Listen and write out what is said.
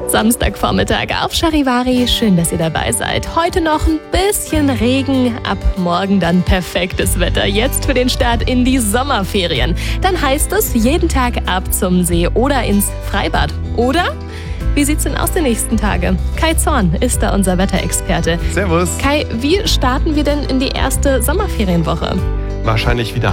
Samstagvormittag auf Charivari. Schön, dass ihr dabei seid. Heute noch ein bisschen Regen, ab morgen dann perfektes Wetter. Jetzt für den Start in die Sommerferien. Dann heißt es jeden Tag ab zum See oder ins Freibad. Oder? Wie sieht's denn aus die nächsten Tage? Kai Zorn ist da unser Wetterexperte. Servus. Kai, wie starten wir denn in die erste Sommerferienwoche? Wahrscheinlich wieder